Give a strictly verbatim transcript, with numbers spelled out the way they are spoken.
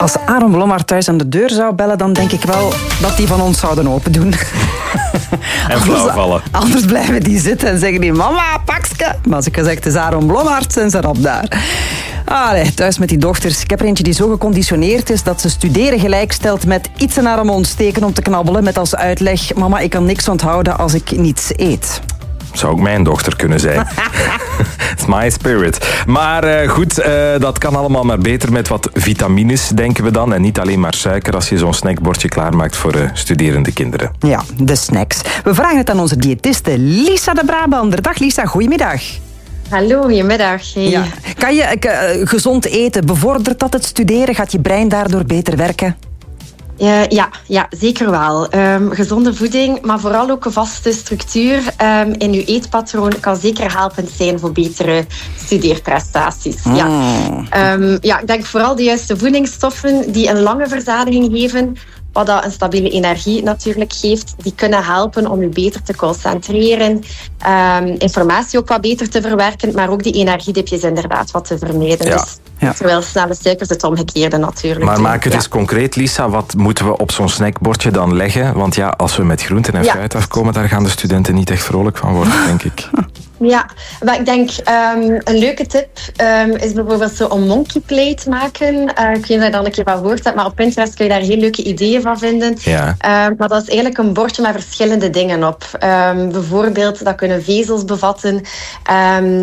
Als Aaron Blommaert thuis aan de deur zou bellen, dan denk ik wel dat die van ons zouden open doen. En flauw vallen. Anders, anders blijven die zitten en zeggen die, mama, pakske. Maar als ik gezegd, het is Aaron Blommaert, zijn ze erop daar. Allee, thuis met die dochters. Ik heb er eentje die zo geconditioneerd is dat ze studeren gelijkstelt met iets naar haar mond steken om te knabbelen met als uitleg, mama, ik kan niks onthouden als ik niets eet. Zou ook mijn dochter kunnen zijn. It's my spirit. Maar uh, goed, uh, dat kan allemaal maar beter met wat vitamines, denken we dan. En niet alleen maar suiker als je zo'n snackbordje klaarmaakt voor uh, studerende kinderen. Ja, de snacks. We vragen het aan onze diëtiste Lisa de Brabander. Dag Lisa, goedemiddag. Hallo, goedemiddag. Hey. Ja. Kan je uh, gezond eten? Bevordert dat het studeren? Gaat je brein daardoor beter werken? Uh, ja, ja, zeker wel. Um, gezonde voeding, maar vooral ook een vaste structuur um, in uw eetpatroon kan zeker helpend zijn voor betere studeerprestaties. Mm. Ja. Um, ja, ik denk vooral de juiste voedingsstoffen die een lange verzadiging geven, wat dat een stabiele energie natuurlijk geeft, die kunnen helpen om je beter te concentreren, um, informatie ook wat beter te verwerken, maar ook die energiedipjes inderdaad wat te vermijden. Ja. Dus, Ja. terwijl snelle suikers het omgekeerde natuurlijk. Maar maak het ja. eens concreet, Lisa. Wat moeten we op zo'n snackbordje dan leggen? Want ja, als we met groenten en Ja. fruit afkomen, daar gaan de studenten niet echt vrolijk van worden, denk ik. Ja, maar ik denk um, een leuke tip um, is bijvoorbeeld zo een monkey plate maken. Uh, ik weet niet of je daar een keer van gehoord hebt, maar op Pinterest kun je daar heel leuke ideeën van vinden. Ja. Um, maar dat is eigenlijk een bordje met verschillende dingen op. Um, bijvoorbeeld, dat kunnen vezels bevatten. Um,